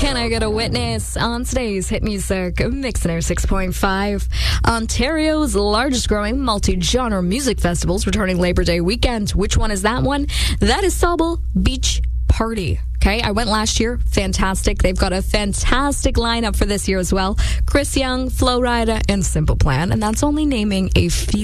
Can I Get a Witness on today's Hit Music Mixer 6.5. Ontario's largest growing multi-genre music festivals returning Labor Day weekend. Which one is that one? That is Sauble Beach Party. Okay, I went last year. Fantastic. They've got a fantastic lineup for this year as well. Chris Young, Flo Rida, and Simple Plan. And that's only naming a few.